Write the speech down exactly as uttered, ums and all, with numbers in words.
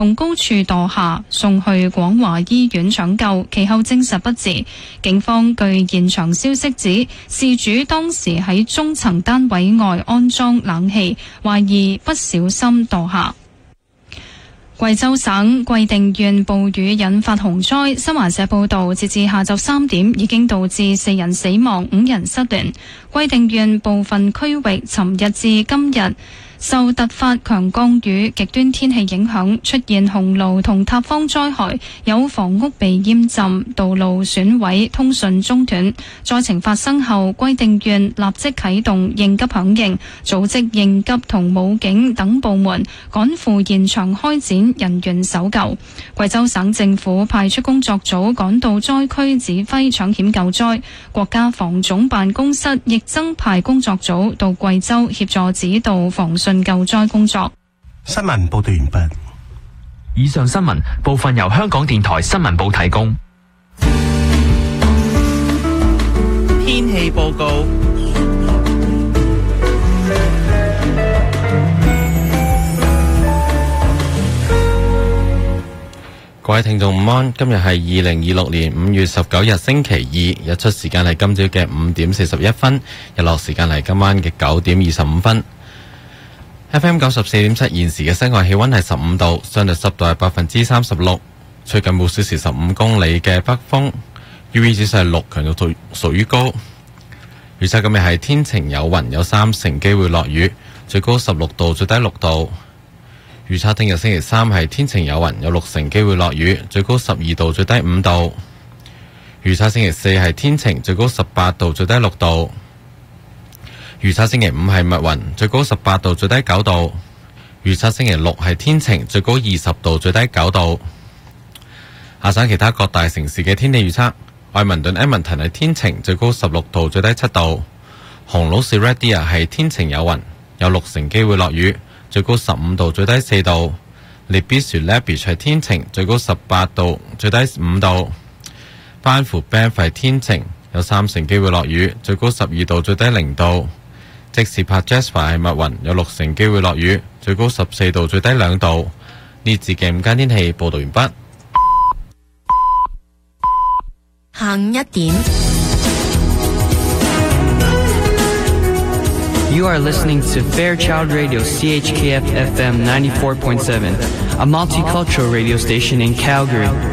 從高處墮下，送去廣華醫院搶救，其後證實不治。警方據現場消息指，事主當時喺中層單位外安裝冷氣，懷疑不小心墮下。貴州省貴定縣暴雨引發洪災，新華社報道，截至下晝三點，已經導致四人死亡、五人失聯。貴定縣部分區域尋日至今日受突發強降雨、極端天氣影響，出現洪澇同塌方災害，有房屋被淹浸、道路損毀、通訊中斷。災情發生後，貴定縣立即啟動應急響應，組織應急同武警等部門趕赴現場開展人員搜救。貴州省政府派出工作組趕到災區指揮搶險救災，國家防總辦公室亦增派工作組到貴州協助指導防汛救災工作。 新聞報道完畢。 以上新聞部分由香港電台新聞部提供。 天氣報告。 各位聽眾午安，今日係二零二六年五月十九日星期二，日出時間係今朝嘅五點四十一分，日落時間係今晚嘅九點二十五分。F M 九十四點七，現時嘅室外氣溫係十五度，相對濕度係百分之三十六，吹近每小時十五公里嘅北風。U V 指數係六，強度屬屬於高。預測今日係天晴有雲，有三成機會落雨，最高十六度，最低六度。預測聽日星期三係天晴有雲，有六成機會落雨，最高十二度，最低五度。預測星期四係天晴，最高十八度，最低六度。預測星期五係密雲，最高十八度，最低九度。預測星期六係天晴，最高二十度，最低九度。下省其他各大城市嘅天氣預測：愛民頓 Edmonton 係天晴，最高十六度，最低七度。紅島市 Red Deer 係天晴有雲，有六成機會落雨，最高十五度，最低四度。列比樹 Lebich 係天晴，最高十八度，最低五度。班夫 Banff 係天晴，有三成機會落雨，最高十二度，最低零度。即使帕 Jasper 係密雲，有六成機會落雨，最高十四度，最低兩度。呢節嘅午間天氣報道完畢。 下午一點。 You are listening to Fairchild Radio C H K F F M ninety-four point seven, a multicultural radio station in Calgary.